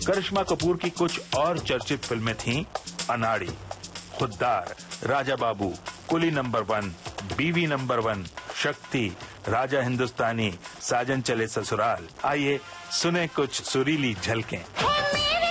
करिश्मा कपूर की कुछ और चर्चित फिल्में थीं अनाड़ी, खुद्दार, राजा बाबू, कुली नंबर 1, बीवी नंबर 1, शक्ति, राजा हिंदुस्तानी, साजन चले ससुराल। आइए सुने कुछ सुरीली झलकें।